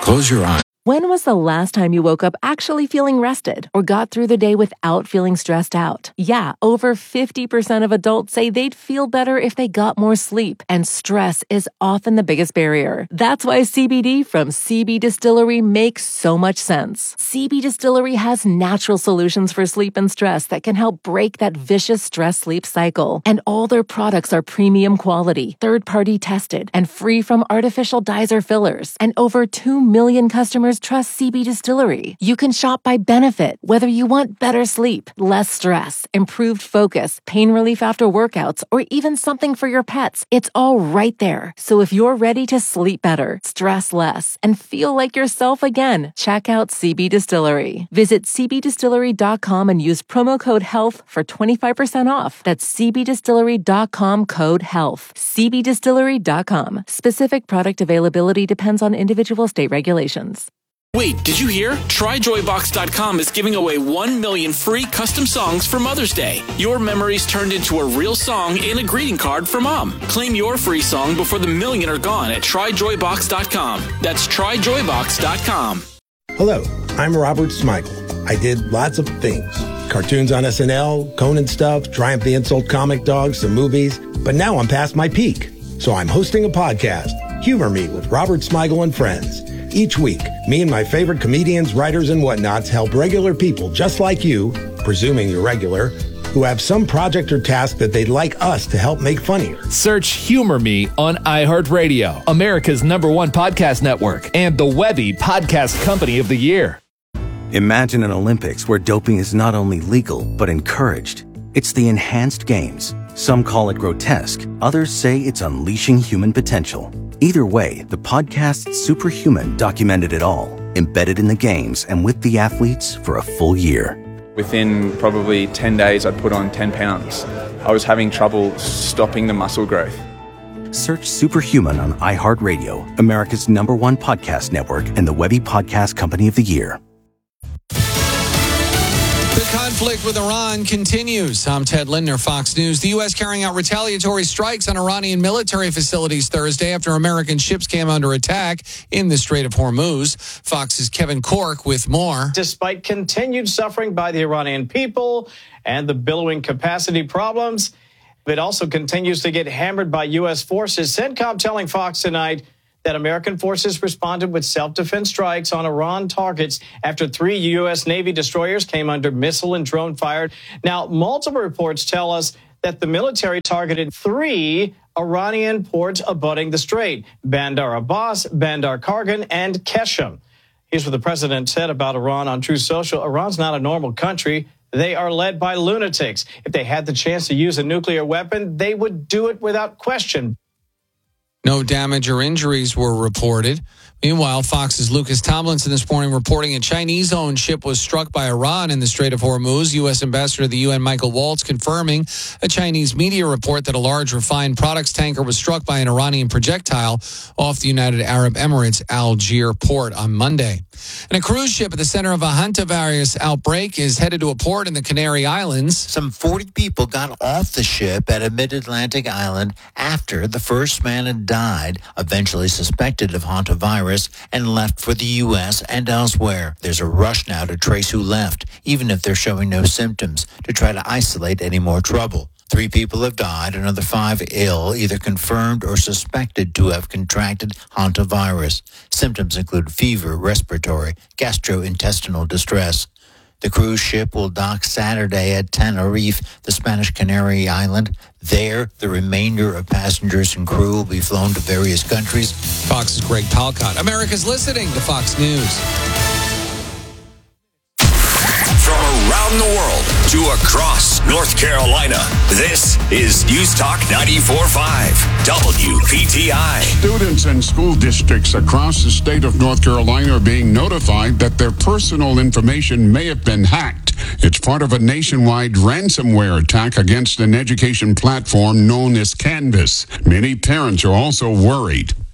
Close your eyes. When was the last time you woke up actually feeling rested or got through the day without feeling stressed out? Yeah, over 50% of adults say they'd feel better if they got more sleep, and stress is often the biggest barrier. That's why CBD from CB Distillery makes so much sense. CB Distillery has natural solutions for sleep and stress that can help break that vicious stress-sleep cycle. And all their products are premium quality, third-party tested, and free from artificial dyes or fillers. And over 2 million customers trust CB Distillery. You can shop by benefit, whether you want better sleep, less stress, improved focus, pain relief after workouts, or even something for your pets. It's all right there. So if you're ready to sleep better, stress less, and feel like yourself again, check out CB Distillery. Visit cbdistillery.com and use promo code HEALTH for 25% off. That's cbdistillery.com code HEALTH. cbdistillery.com. Specific product availability depends on individual state regulations. Wait, did you hear? TryJoyBox.com is giving away 1 million free custom songs for Mother's Day. Your memories turned into a real song in a greeting card for Mom. Claim your free song before the million are gone at TryJoyBox.com. That's TryJoyBox.com. Hello, I'm Robert Smigel. I did lots of things. Cartoons on SNL, Conan stuff, Triumph the Insult Comic Dog, some movies. But now I'm past my peak. So I'm hosting a podcast, Humor Me with Robert Smigel and Friends. Each week, me and my favorite comedians, writers, and whatnots help regular people just like you, presuming you're regular, who have some project or task that they'd like us to help make funnier. Search Humor Me on iHeartRadio, America's #1 podcast network, and the Webby Podcast Company of the Year. Imagine an Olympics where doping is not only legal, but encouraged. It's the Enhanced Games. Some call it grotesque. Others say it's unleashing human potential. Either way, the podcast Superhuman documented it all, embedded in the games and with the athletes for a full year. Within probably 10 days, I'd put on 10 pounds. I was having trouble stopping the muscle growth. Search Superhuman on iHeartRadio, America's #1 podcast network, and the Webby Podcast Company of the Year. The conflict with Iran continues. I'm Ted Lindner, Fox News. The U.S. carrying out retaliatory strikes on Iranian military facilities Thursday after American ships came under attack in the Strait of Hormuz. Fox's Kevin Corke with more. Despite continued suffering by the Iranian people and the billowing capacity problems, it also continues to get hammered by U.S. forces. CENTCOM telling Fox tonight that American forces responded with self-defense strikes on Iran targets after 3 U.S. Navy destroyers came under missile and drone fire. Now, multiple reports tell us that the military targeted 3 Iranian ports abutting the strait: Bandar Abbas, Bandar Kargan, and Keshem. Here's what the president said about Iran on Truth Social. Iran's not a normal country. They are led by lunatics. If they had the chance to use a nuclear weapon, they would do it without question. No damage or injuries were reported. Meanwhile, Fox's Lucas Tomlinson this morning reporting a Chinese-owned ship was struck by Iran in the Strait of Hormuz. U.S. Ambassador to the UN Michael Waltz confirming a Chinese media report that a large refined products tanker was struck by an Iranian projectile off the United Arab Emirates Algiers port on Monday. And a cruise ship at the center of a hantavirus outbreak is headed to a port in the Canary Islands. Some 40 people got off the ship at a mid-Atlantic island after the first man had died, eventually suspected of hantavirus, and left for the U.S. and elsewhere. There's a rush now to trace who left, even if they're showing no symptoms, to try to isolate any more trouble. 3 people have died, another 5 ill, either confirmed or suspected to have contracted hantavirus. Symptoms include fever, respiratory, gastrointestinal distress. The cruise ship will dock Saturday at Tenerife, the Spanish Canary Island. There, the remainder of passengers and crew will be flown to various countries. Fox's Greg Palcott. America's listening to Fox News. From around the world to across North Carolina, this is News Talk 94.5 WPTI. Students and school districts across the state of North Carolina are being notified that their personal information may have been hacked. It's part of a nationwide ransomware attack against an education platform known as Canvas. Many parents are also worried.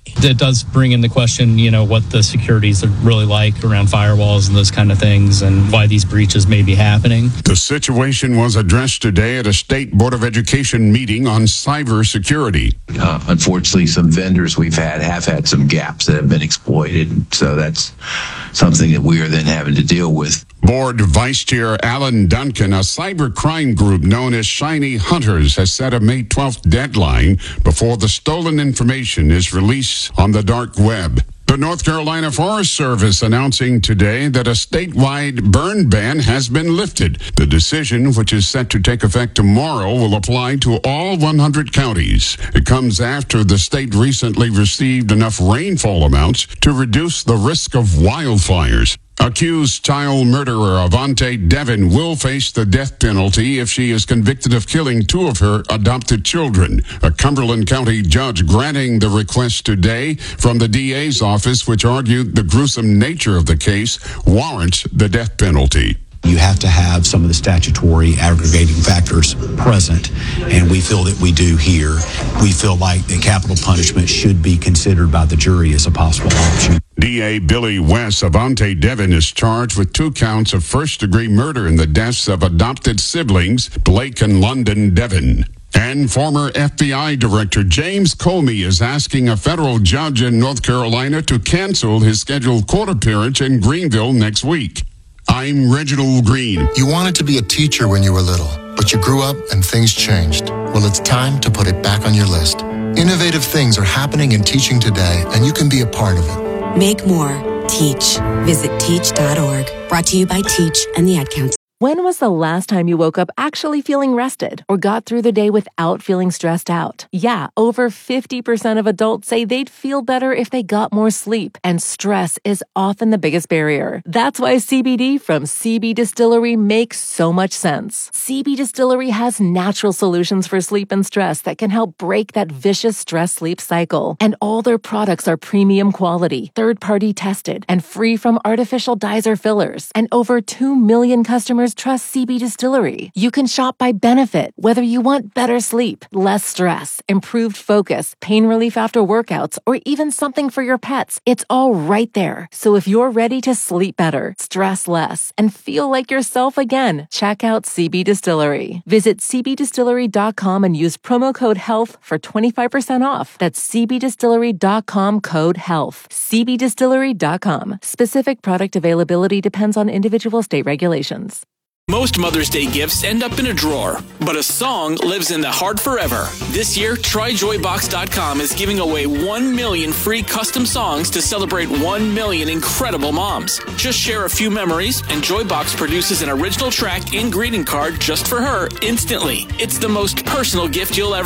That does bring into question, what the securities are really like around firewalls and those kind of things and why these breaches may be happening. The situation was addressed today at a State Board of Education meeting on cybersecurity. Unfortunately, some vendors we've have had some gaps that have been exploited. So that's something that we are then having to deal with. Board Vice Chair Alan Duncan, a cybercrime group known as Shiny Hunters, has set a May 12th deadline before the stolen information is released on the dark web. The North Carolina Forest Service announcing today that a statewide burn ban has been lifted. The decision, which is set to take effect tomorrow, will apply to all 100 counties. It comes after the state recently received enough rainfall amounts to reduce the risk of wildfires. Accused child murderer Avante Devin will face the death penalty if she is convicted of killing two of her adopted children. A Cumberland County judge granting the request today from the DA's office, which argued the gruesome nature of the case warrants the death penalty. You have to have some of the statutory aggregating factors present, and we feel that we do here. We feel like the capital punishment should be considered by the jury as a possible option. DA Billy West, Avante Devin is charged with 2 counts of first-degree murder in the deaths of adopted siblings Blake and London Devin. And former FBI Director James Comey is asking a federal judge in North Carolina to cancel his scheduled court appearance in Greenville next week. I'm Reginald Green. You wanted to be a teacher when you were little, but you grew up and things changed. Well, it's time to put it back on your list. Innovative things are happening in teaching today, and you can be a part of it. Make more. Teach. Visit teach.org. Brought to you by Teach and the Ad Council. When was the last time you woke up actually feeling rested or got through the day without feeling stressed out? Yeah, over 50% of adults say they'd feel better if they got more sleep, and stress is often the biggest barrier. That's why CBD from CB Distillery makes so much sense. CB Distillery has natural solutions for sleep and stress that can help break that vicious stress-sleep cycle. And all their products are premium quality, third-party tested, and free from artificial dyes or fillers. And over 2 million customers trust CB Distillery. You can shop by benefit, whether you want better sleep, less stress, improved focus, pain relief after workouts, or even something for your pets. It's all right there. So if you're ready to sleep better, stress less, and feel like yourself again, check out CB Distillery. Visit cbdistillery.com and use promo code HEALTH for 25% off. That's cbdistillery.com code HEALTH. cbdistillery.com. Specific product availability depends on individual state regulations. Most Mother's Day gifts end up in a drawer, but a song lives in the heart forever. This year, TryJoyBox.com is giving away 1 million free custom songs to celebrate 1 million incredible moms. Just share a few memories, and Joybox produces an original track and greeting card just for her instantly. It's the most personal gift you'll ever